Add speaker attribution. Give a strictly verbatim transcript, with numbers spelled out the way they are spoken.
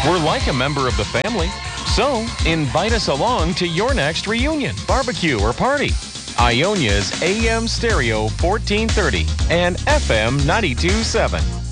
Speaker 1: We're like a member of the family. So, invite us along to your next reunion, barbecue, or party. Ionia's A M Stereo fourteen thirty and F M ninety-two point seven.